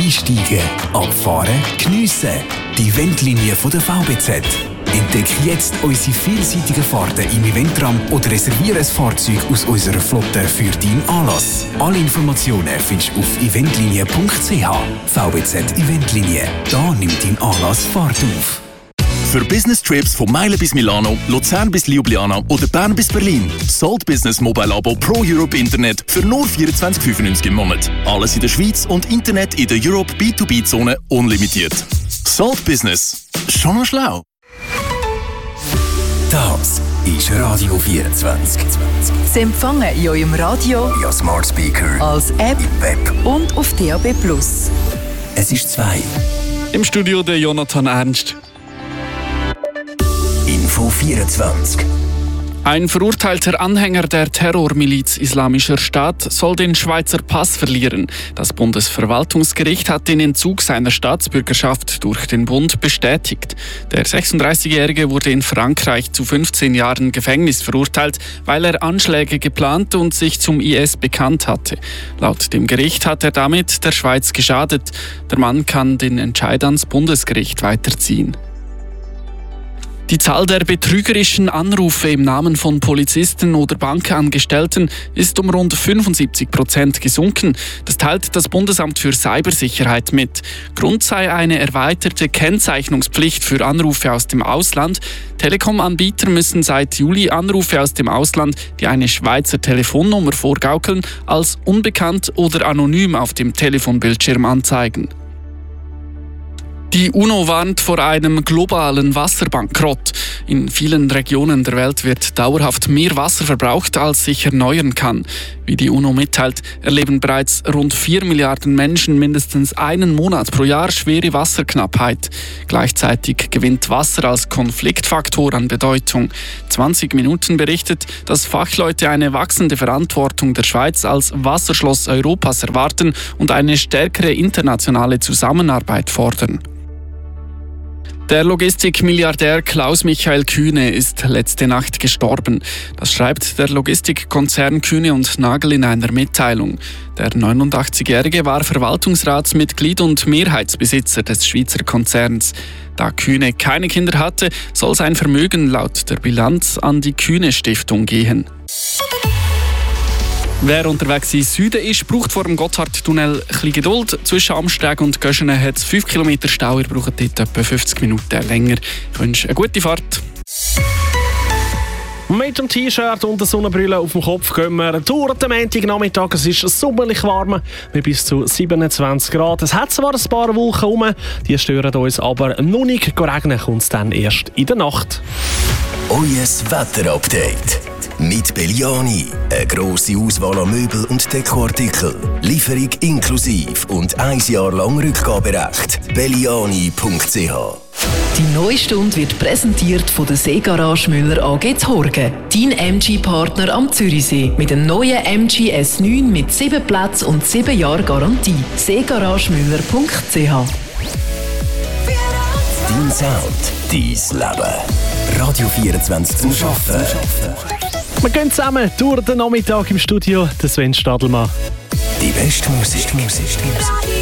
Einsteigen, abfahren, geniessen. Die Eventlinie von der VBZ. Entdecke jetzt unsere vielseitigen Fahrten im Eventram oder reserviere ein Fahrzeug aus unserer Flotte für deinen Anlass. Alle Informationen findest du auf eventlinie.ch. VBZ Eventlinie. Da nimmt dein Anlass Fahrt auf. Für Business-Trips von Meilen bis Milano, Luzern bis Ljubljana oder Bern bis Berlin. Salt Business Mobile Abo Pro Europe Internet für nur 24,95 im Monat. Alles in der Schweiz und Internet in der Europe B2B-Zone unlimitiert. Salt Business. Schon noch schlau. Das ist Radio 24. Sie empfangen in eurem Radio, via Smart Speaker, als App im Web und auf DAB+. Es ist 2. Im Studio der Jonathan Ernst. Info 24. Ein verurteilter Anhänger der Terrormiliz Islamischer Staat soll den Schweizer Pass verlieren. Das Bundesverwaltungsgericht hat den Entzug seiner Staatsbürgerschaft durch den Bund bestätigt. Der 36-Jährige wurde in Frankreich zu 15 Jahren Gefängnis verurteilt, weil er Anschläge geplant und sich zum IS bekannt hatte. Laut dem Gericht hat er damit der Schweiz geschadet. Der Mann kann den Entscheid ans Bundesgericht weiterziehen. Die Zahl der betrügerischen Anrufe im Namen von Polizisten oder Bankangestellten ist um rund 75% gesunken. Das teilt das Bundesamt für Cybersicherheit mit. Grund sei eine erweiterte Kennzeichnungspflicht für Anrufe aus dem Ausland. Telekom-Anbieter müssen seit Juli Anrufe aus dem Ausland, die eine Schweizer Telefonnummer vorgaukeln, als unbekannt oder anonym auf dem Telefonbildschirm anzeigen. Die UNO warnt vor einem globalen Wasserbankrott. In vielen Regionen der Welt wird dauerhaft mehr Wasser verbraucht, als sich erneuern kann. Wie die UNO mitteilt, erleben bereits rund 4 Milliarden Menschen mindestens einen Monat pro Jahr schwere Wasserknappheit. Gleichzeitig gewinnt Wasser als Konfliktfaktor an Bedeutung. 20 Minuten berichtet, dass Fachleute eine wachsende Verantwortung der Schweiz als Wasserschloss Europas erwarten und eine stärkere internationale Zusammenarbeit fordern. Der Logistikmilliardär Klaus-Michael Kühne ist letzte Nacht gestorben. Das schreibt der Logistikkonzern Kühne und Nagel in einer Mitteilung. Der 89-Jährige war Verwaltungsratsmitglied und Mehrheitsbesitzer des Schweizer Konzerns. Da Kühne keine Kinder hatte, soll sein Vermögen laut der Bilanz an die Kühne-Stiftung gehen. Wer unterwegs in Süden ist, braucht vor dem Gotthardtunnel ein bisschen Geduld. Zwischen Amsteg und Göschenen hat es 5 Kilometer Stau. Ihr braucht dort etwa 50 Minuten länger. Ich wünsche eine gute Fahrt. Mit dem T-Shirt und der Sonnenbrille auf dem Kopf gehen wir durch den Montagnachmittag. Es ist sommerlich warm, mit bis zu 27 Grad. Es hat zwar ein paar Wolken rum, die stören uns aber noch nicht. Regnen kommt es dann erst in der Nacht. Euer Wetterupdate. Mit Belliani. Eine grosse Auswahl an Möbel und Dekoartikeln. Lieferung inklusive und 1 Jahr lang Rückgaberecht. Belliani.ch. Die neue Stunde wird präsentiert von der Seegarage Müller AG Horgen. Dein MG-Partner am Zürichsee. Mit dem neuen MG S9 mit 7 Plätzen und 7 Jahre Garantie. seegaragemüller.ch. Dein Sound, dein Leben. Radio 24 zum Arbeiten. Wir gehen zusammen durch den Nachmittag im Studio. Der Sven Stadelmann. Die beste Musik.